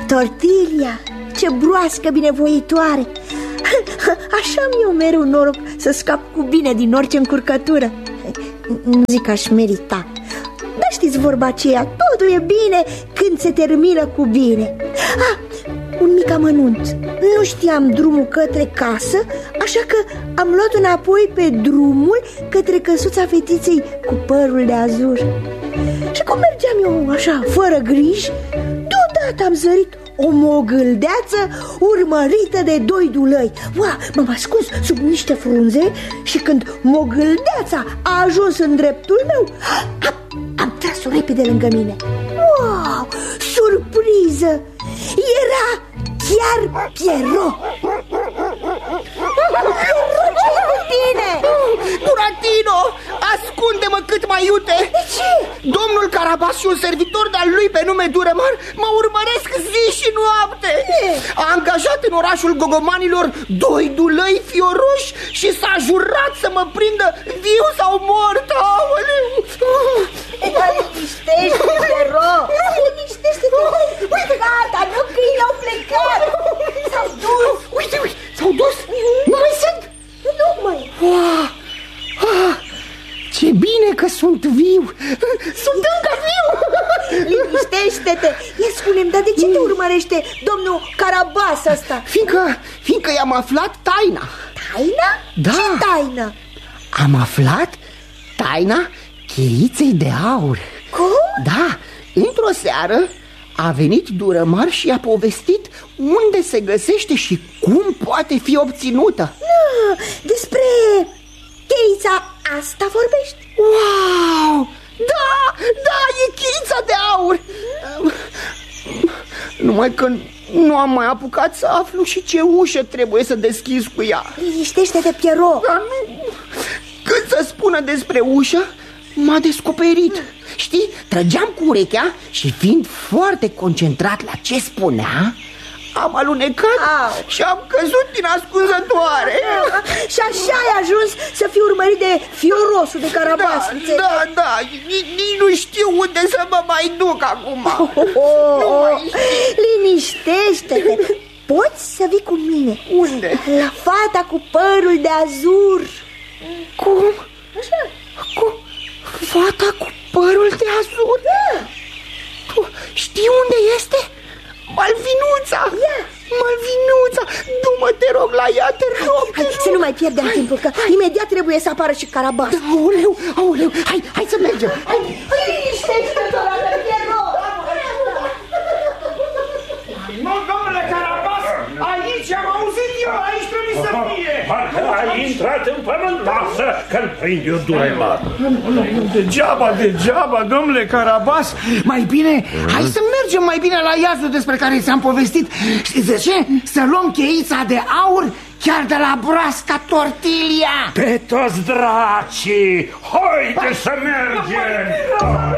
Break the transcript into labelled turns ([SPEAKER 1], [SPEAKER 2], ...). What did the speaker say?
[SPEAKER 1] Tortilia, ce broască binevoitoare! Așa-mi eu mereu noroc să scap cu bine din orice încurcătură. Nu zic că aș merita, dar știți vorba aceea, totul e bine când se termină cu bine. Un mic amănunt. Nu știam drumul către casă, așa că am luat înapoi pe drumul către căsuța fetiței cu părul de azur. Și cum mergeam eu așa, fără griji, deodată am zărit o mogâldeață urmărită de doi dulăi. M-am ascuns sub niște frunze și când mogâldeața a ajuns în dreptul meu, am tras-o repede lângă mine. Wow! Surpriză! Era chiar Pierrot! Bine!
[SPEAKER 2] Buratino, ascunde-mă cât mai iute!
[SPEAKER 1] De ce?
[SPEAKER 2] Domnul Carabas și un servitor de-al lui pe nume Duremar mă urmăresc zi și noapte. A angajat în orașul Gogomanilor doi dulăi fioroși și s-a jurat să mă prindă viu sau mort. Aoleu!
[SPEAKER 1] Liniștește-te, Pierrot! Liniștește-te! Uite, gata, nu că ei au plecat! S-au dus!
[SPEAKER 2] Uite, s-au dus! Nu mai sunt!
[SPEAKER 1] Nu mai!
[SPEAKER 2] Ce bine că sunt viu! Sunt încă viu!
[SPEAKER 1] Liniștește-te! Ia spune-mi, dar de ce te urmărește domnul Carabas ăsta?
[SPEAKER 2] Fiindcă i-am aflat taina.
[SPEAKER 1] Taina?
[SPEAKER 2] Da.
[SPEAKER 1] Ce taină?
[SPEAKER 2] Am aflat taina cheiței de aur.
[SPEAKER 1] Cum?
[SPEAKER 2] Da, într-o seară a venit Duremar și i-a povestit unde se găsește și cum poate fi obținută.
[SPEAKER 1] Despre cheița asta vorbești?
[SPEAKER 2] Wow! Da, e cheița de aur. Numai că nu am mai apucat să aflu și ce ușă trebuie să deschizi cu ea.
[SPEAKER 1] Liniștește-te, Pierrot.
[SPEAKER 2] Dar nu... Când să spună despre ușă, m-a descoperit. Știi, trăgeam cu urechea și fiind foarte concentrat la ce spunea, am alunecat și am căzut din ascunzătoare.
[SPEAKER 1] Și așa ai ajuns să fii urmărit de fiorosul de Carabas.
[SPEAKER 2] Da, nici nu știu unde să mă mai duc acum.
[SPEAKER 1] Liniștește-te. Poți să vii cu mine.
[SPEAKER 2] Unde?
[SPEAKER 1] La fata cu părul de azur.
[SPEAKER 2] Cum?
[SPEAKER 1] Așa.
[SPEAKER 2] Cu fata cu părul de azur?
[SPEAKER 1] Da.
[SPEAKER 2] Tu știi unde este? Malvinuța! Malvinuța! Du-mă, te rog, la ea, te rog!
[SPEAKER 1] Hai, să nu mai pierdem timpul, că imediat trebuie să apară și Carabas.
[SPEAKER 2] Aoleu, hai să mergem!
[SPEAKER 1] Liniștește-te, Pierrot!
[SPEAKER 3] Nu, domnule Carabas, aici am auzit eu, aici trebuie să fie!
[SPEAKER 4] Parcă ai intrat în pământ, lasă că-l prind eu Duremar.
[SPEAKER 3] Degeaba, domnule Carabas. Mai bine, hai să mergem mai bine la iazul despre care ți-am povestit. Știți de ce? Să luăm cheița de aur chiar de la broasca Tortilia.
[SPEAKER 4] Pe toți dracii, haide să mergem!